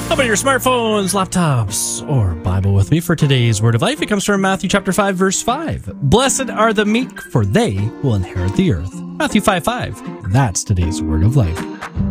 Open your smartphones, laptops, or Bible with me for today's Word of Life. It comes from Matthew chapter 5, verse 5. Blessed are the meek, for they will inherit the earth. Matthew 5:5. That's today's Word of Life.